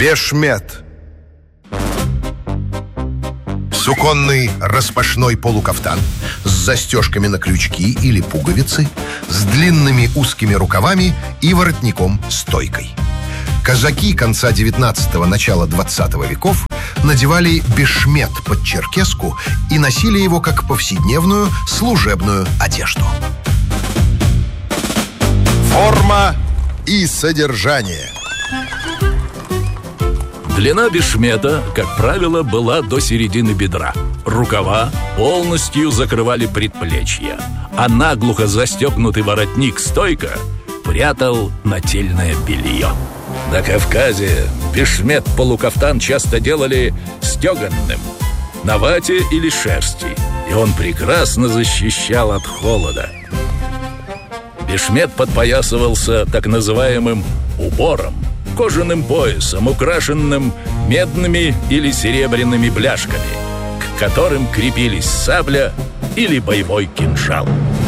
Бешмет. Суконный распашной полукафтан с застежками на крючки или пуговицы, с длинными узкими рукавами и воротником-стойкой. Казаки конца 19-го, начала 20 веков надевали бешмет под черкеску и носили его как повседневную служебную одежду. Форма и содержание. Длина бешмета, как правило, была до середины бедра. Рукава полностью закрывали предплечья, а наглухо застегнутый воротник-стойка прятал нательное белье. На Кавказе бешмет-полукафтан часто делали стеганным, на вате или шерсти, и он прекрасно защищал от холода. Бешмет подпоясывался так называемым убором, кожаным поясом, украшенным медными или серебряными бляшками, к которым крепились сабля или боевой кинжал.